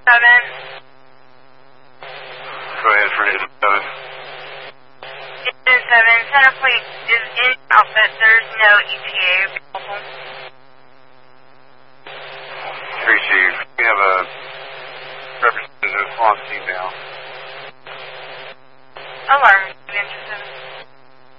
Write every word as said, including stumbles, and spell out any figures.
seven. Go ahead for Engine seven. Engine seven, center plate is in outfit. There's no E T A available. Three Chief, we have a representative on email. Alarm.